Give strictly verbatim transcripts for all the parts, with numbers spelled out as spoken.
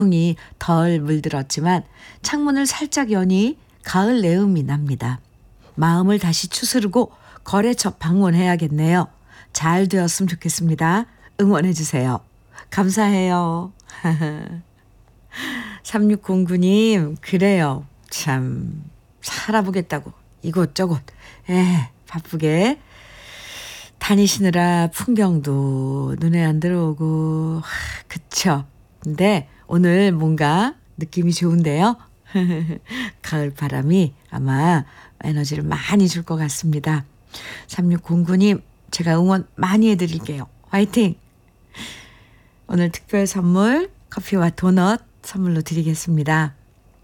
이 덜 물들었지만 창문을 살짝 여니 가을 내음이 납니다. 마음을 다시 추스르고 거래처 방문해야겠네요. 잘 되었으면 좋겠습니다. 응원해 주세요. 감사해요. 삼육공구 님, 그래요. 참 살아보겠다고 이곳저곳 에 바쁘게 다니시느라 풍경도 눈에 안 들어오고 하, 그쵸. 근데 오늘 뭔가 느낌이 좋은데요. 가을 바람이 아마 에너지를 많이 줄 것 같습니다. 삼육공구 님, 제가 응원 많이 해드릴게요. 화이팅! 오늘 특별 선물 커피와 도넛 선물로 드리겠습니다.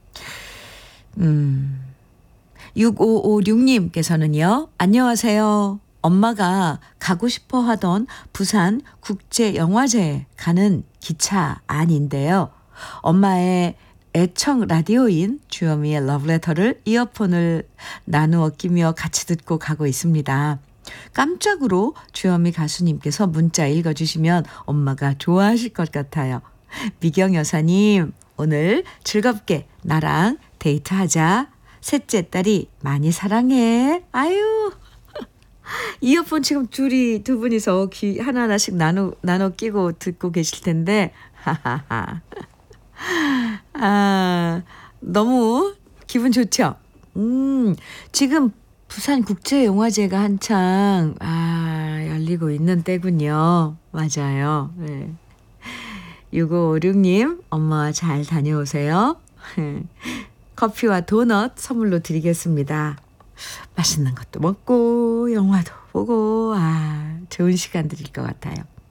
음, 육오오육 님께서는요. 안녕하세요. 엄마가 가고 싶어 하던 부산 국제영화제에 가는 기차 안인데요. 엄마의 애청 라디오인 주현미의 러브레터를 이어폰을 나누어 끼며 같이 듣고 가고 있습니다. 깜짝으로 주현미 가수님께서 문자 읽어주시면 엄마가 좋아하실 것 같아요. 미경 여사님, 오늘 즐겁게 나랑 데이트하자. 셋째 딸이 많이 사랑해. 아유. 이어폰 지금 둘이 두 분이서 귀 하나하나씩 나눠, 나눠 끼고 듣고 계실 텐데. 하하하. 아, 너무 기분 좋죠? 음, 지금 부산 국제영화제가 한창, 아, 열리고 있는 때군요. 맞아요. 네. 육오오육 님, 엄마와 잘 다녀오세요. 커피와 도넛 선물로 드리겠습니다. 맛있는 것도 먹고, 영화도 보고, 아, 좋은 시간들일 것 같아요.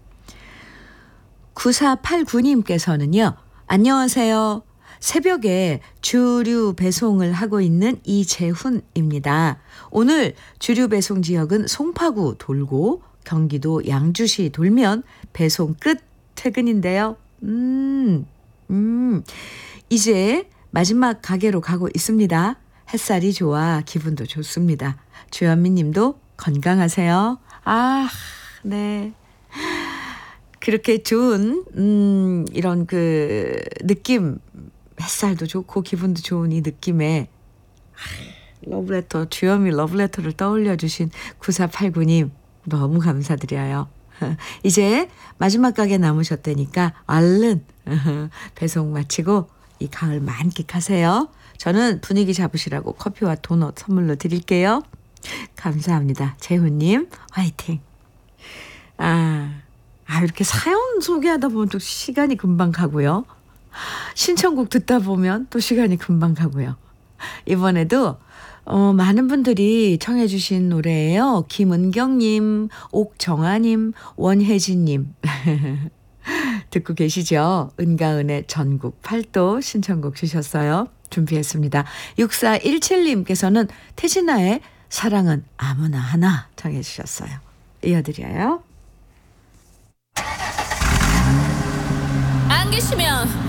구사팔구 님께서는요, 안녕하세요. 새벽에 주류 배송을 하고 있는 이재훈입니다. 오늘 주류 배송 지역은 송파구 돌고 경기도 양주시 돌면 배송 끝 퇴근인데요. 음, 음, 이제 마지막 가게로 가고 있습니다. 햇살이 좋아 기분도 좋습니다. 주현미 님도 건강하세요. 아, 네. 그렇게 좋은, 음, 이런 그 느낌, 햇살도 좋고 기분도 좋은 이 느낌에 러브레터, 주현미 러브레터를 떠올려 주신 구사팔구 님 너무 감사드려요. 이제 마지막 가게 남으셨다니까 얼른 배송 마치고 이 가을 만끽하세요. 저는 분위기 잡으시라고 커피와 도넛 선물로 드릴게요. 감사합니다. 재훈님 화이팅. 아, 아 이렇게 사연 소개하다 보면 또 시간이 금방 가고요. 신청곡 듣다 보면 또 시간이 금방 가고요. 이번에도 어, 많은 분들이 청해 주신 노래예요. 김은경님, 옥정아님, 원혜진님 듣고 계시죠? 은가은의 전국 팔도 신청곡 주셨어요. 준비했습니다. 육사일칠 님께서는 태진아의 사랑은 아무나 하나 청해 주셨어요. 이어드려요. 안 계시면